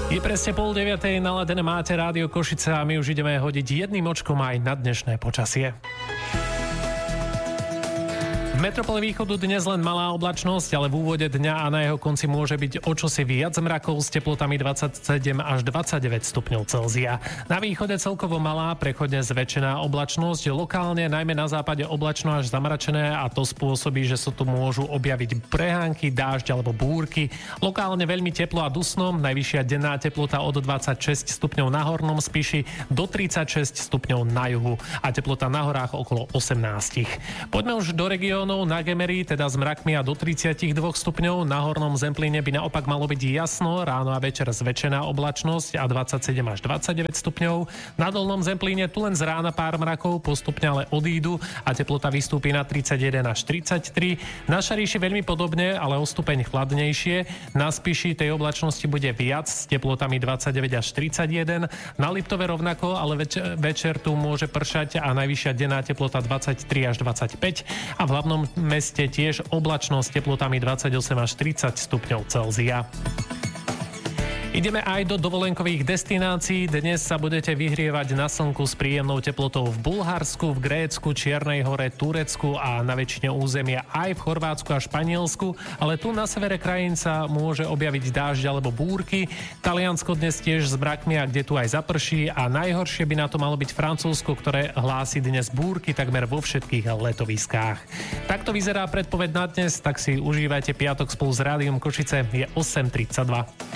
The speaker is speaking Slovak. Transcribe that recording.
Je presne 8:30, naladené máte Rádio Košice a my už ideme hodiť jedným očkom aj na dnešné počasie. V metropole východu dnes len malá oblačnosť, ale v úvode dňa a na jeho konci môže byť o čosi viac mrakov s teplotami 27 až 29 stupňov Celzia. Na východe celkovo malá, prechodne zväčšená oblačnosť, lokálne najmä na západe oblačno až zamračené a to spôsobí, že sa tu môžu objaviť prehánky, dážď alebo búrky. Lokálne veľmi teplo a dusno, najvyššia denná teplota od 26 stupňov na hornom Spiši do 36 stupňov na juhu a teplota na horách okolo 18. Poďme už do regiónu. Na Gemery, teda s mrakmi a do 32 stupňov. Na hornom Zemplíne by naopak malo byť jasno, ráno a večer zväčšená oblačnosť a 27 až 29 stupňov. Na dolnom Zemplíne tu len z rána pár mrakov, postupne ale odídu a teplota vystúpi na 31 až 33. Na Šariši veľmi podobne, ale o stupeň chladnejšie. Na Spiši tej oblačnosti bude viac s teplotami 29 až 31. Na Liptove rovnako, ale večer tu môže pršať a najvyššia denná teplota 23 až 25 a v hlavnom meste tiež oblačnosť teplotami 28 až 30 stupňov Celzia. Ideme aj do dovolenkových destinácií. Dnes sa budete vyhrievať na slnku s príjemnou teplotou v Bulharsku, v Grécku, Čiernej Hore, Turecku a na väčšine územia aj v Chorvátsku a Španielsku, ale tu na severe krajín sa môže objaviť dážď alebo búrky. Taliansko dnes tiež s mrakmi a kde tu aj zaprší a najhoršie by na to malo byť Francúzsko, ktoré hlási dnes búrky takmer vo všetkých letoviskách. Takto vyzerá predpoveď na dnes, tak si užívajte piatok spolu s Rádiom Košice, je 8:32.